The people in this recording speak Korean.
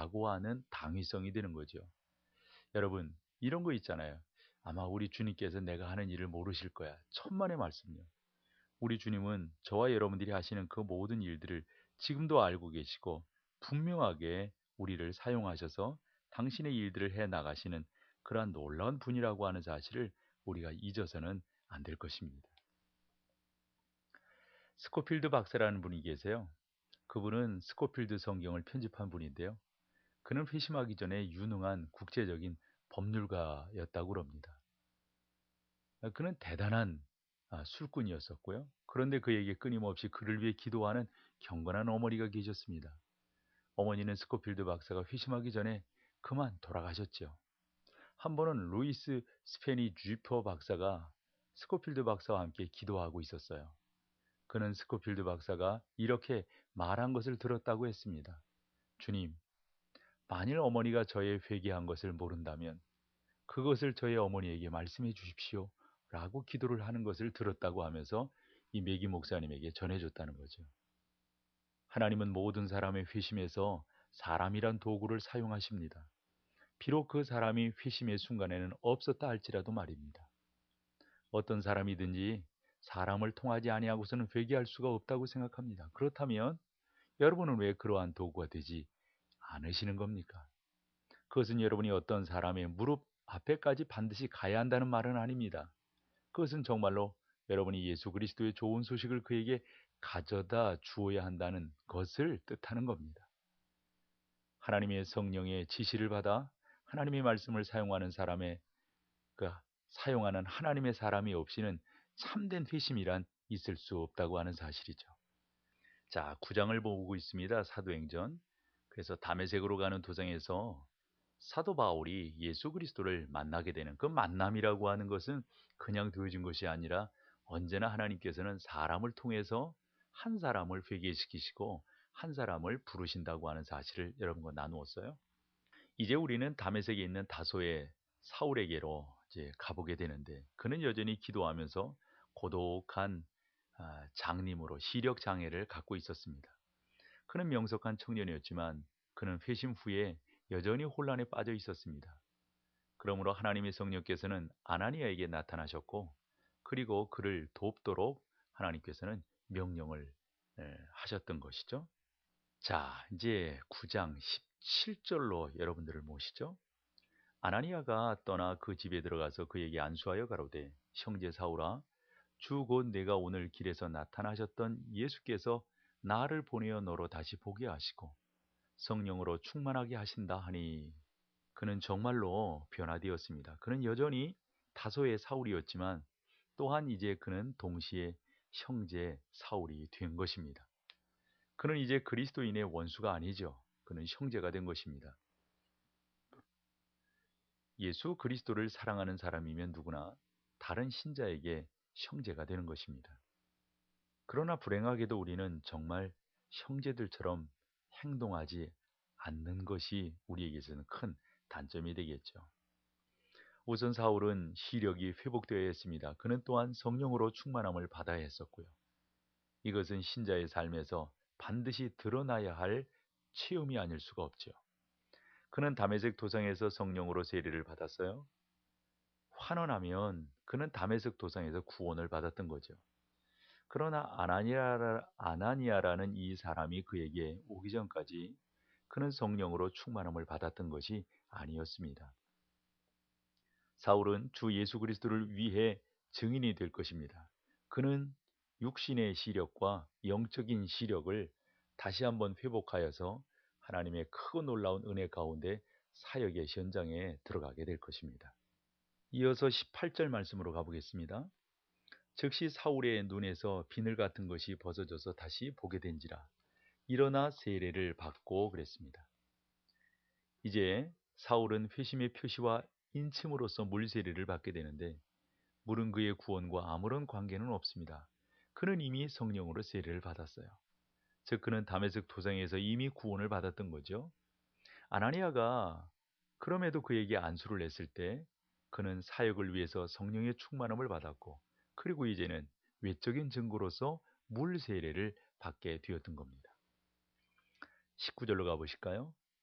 라고 하는 당위성이 되는 거죠. 여러분, 이런 거 있잖아요. 아마 우리 주님께서 내가 하는 일을 모르실 거야. 천만의 말씀요. 우리 주님은 저와 여러분들이 하시는 그 모든 일들을 지금도 알고 계시고 분명하게 우리를 사용하셔서 당신의 일들을 해 나가시는 그러한 놀라운 분이라고 하는 사실을 우리가 잊어서는 안 될 것입니다. 스코필드 박사라는 분이 계세요. 그분은 스코필드 성경을 편집한 분인데요. 그는 회심하기 전에 유능한 국제적인 법률가였다고 합니다. 그는 대단한 술꾼이었었고요. 그런데 그에게 끊임없이 그를 위해 기도하는 경건한 어머니가 계셨습니다. 어머니는 스코필드 박사가 회심하기 전에 그만 돌아가셨죠. 한 번은 루이스 스페니 쥐퍼 박사가 스코필드 박사와 함께 기도하고 있었어요. 그는 스코필드 박사가 이렇게 말한 것을 들었다고 했습니다. 주님, 만일 어머니가 저의 회개한 것을 모른다면 그것을 저의 어머니에게 말씀해 주십시오. 라고 기도를 하는 것을 들었다고 하면서 이 매기 목사님에게 전해줬다는 거죠. 하나님은 모든 사람의 회심에서 사람이란 도구를 사용하십니다. 비록 그 사람이 회심의 순간에는 없었다 할지라도 말입니다. 어떤 사람이든지 사람을 통하지 아니하고서는 회개할 수가 없다고 생각합니다. 그렇다면 여러분은 왜 그러한 도구가 되지 않으시는 겁니까? 그것은 여러분이 어떤 사람의 무릎 앞에까지 반드시 가야 한다는 말은 아닙니다. 그것은 정말로 여러분이 예수 그리스도의 좋은 소식을 그에게 가져다 주어야 한다는 것을 뜻하는 겁니다. 하나님의 성령의 지시를 받아 하나님의 말씀을 사용하는 사람의 사용하는 하나님의 사람이 없이는 참된 회심이란 있을 수 없다고 하는 사실이죠. 자, 9장을 보고 있습니다. 사도행전. 그래서 다메섹으로 가는 도장에서 사도 바울이 예수 그리스도를 만나게 되는 그 만남이라고 하는 것은 그냥 되어진 것이 아니라 언제나 하나님께서는 사람을 통해서 한 사람을 회개시키시고 한 사람을 부르신다고 하는 사실을 여러분과 나누었어요. 이제 우리는 다메섹에 있는 다소의 사울에게로 이제 가보게 되는데 그는 여전히 기도하면서 고독한 장님으로 시력 장애를 갖고 있었습니다. 그는 명석한 청년이었지만 그는 회심 후에 여전히 혼란에 빠져 있었습니다. 그러므로 하나님의 성령께서는 아나니아에게 나타나셨고 그리고 그를 돕도록 하나님께서는 명령을 하셨던 것이죠. 자, 이제 9장 17절로 여러분들을 모시죠. 아나니아가 떠나 그 집에 들어가서 그에게 안수하여 가로되 형제 사울아 주 곧 내가 오늘 길에서 나타나셨던 예수께서 나를 보내어 너로 다시 보게 하시고 성령으로 충만하게 하신다 하니 그는 정말로 변화되었습니다. 그는 여전히 다소의 사울이었지만 또한 이제 그는 동시에 형제 사울이 된 것입니다. 그는 이제 그리스도인의 원수가 아니죠. 그는 형제가 된 것입니다. 예수 그리스도를 사랑하는 사람이면 누구나 다른 신자에게 형제가 되는 것입니다. 그러나 불행하게도 우리는 정말 형제들처럼 행동하지 않는 것이 우리에게서는 큰 단점이 되겠죠. 우선 사울은 시력이 회복되어야 했습니다. 그는 또한 성령으로 충만함을 받아야 했었고요. 이것은 신자의 삶에서 반드시 드러나야 할 체험이 아닐 수가 없죠. 그는 다메섹 도상에서 성령으로 세례를 받았어요. 환원하면 그는 다메섹 도상에서 구원을 받았던 거죠. 그러나 아나니아라는 이 사람이 그에게 오기 전까지 그는 성령으로 충만함을 받았던 것이 아니었습니다. 사울은 주 예수 그리스도를 위해 증인이 될 것입니다. 그는 육신의 시력과 영적인 시력을 다시 한번 회복하여서 하나님의 크고 놀라운 은혜 가운데 사역의 현장에 들어가게 될 것입니다. 이어서 18절 말씀으로 가보겠습니다. 즉시 사울의 눈에서 비늘 같은 것이 벗어져서 다시 보게 된지라 일어나 세례를 받고 그랬습니다. 이제 사울은 회심의 표시와 인침으로써 물 세례를 받게 되는데 물은 그의 구원과 아무런 관계는 없습니다. 그는 이미 성령으로 세례를 받았어요. 즉 그는 다메섹 도상에서 이미 구원을 받았던 거죠. 아나니아가 그럼에도 그에게 안수를 했을 때 그는 사역을 위해서 성령의 충만함을 받았고 그리고 이제는 외적인 증거로서 물 세례를 받게 되었던 겁니다. 19절로 가보실까요?